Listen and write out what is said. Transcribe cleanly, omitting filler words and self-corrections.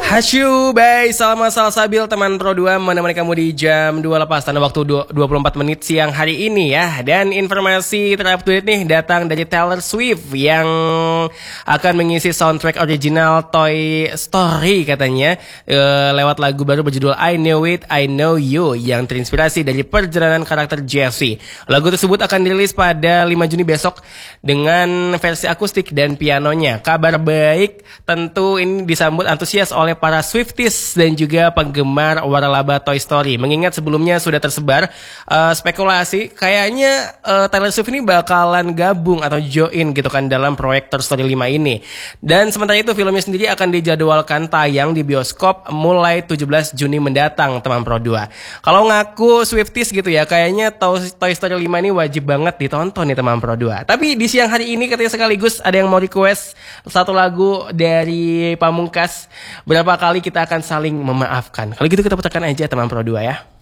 Hasyu, baik, salam asal sabil teman Pro 2 menemani kamu di jam 2 lepas tanda waktu 24 menit siang hari ini ya. Dan informasi terupdate nih datang dari Taylor Swift yang akan mengisi soundtrack original Toy Story katanya lewat lagu baru berjudul I Know It, I Know You yang terinspirasi dari perjalanan karakter Jessie. Lagu tersebut akan dirilis pada 5 Juni besok dengan versi akustik dan pianonya. Kabar baik tentu ini disambut antusias oleh para Swifties dan juga penggemar waralaba Toy Story. Mengingat sebelumnya sudah tersebar spekulasi kayaknya Taylor Swift ini bakalan gabung atau join gitu kan dalam proyek Toy Story 5 ini. Dan sementara itu filmnya sendiri akan dijadwalkan tayang di bioskop mulai 17 Juni mendatang teman Pro 2. Kalau ngaku Swifties gitu ya, kayaknya Toy Story 5 ini wajib banget ditonton nih teman Pro 2. Tapi di siang hari ini katanya sekaligus ada yang mau request satu lagu dari Pamungkas. Berapa kali kita akan saling memaafkan. Kalau gitu kita putarkan aja teman Pro 2 ya.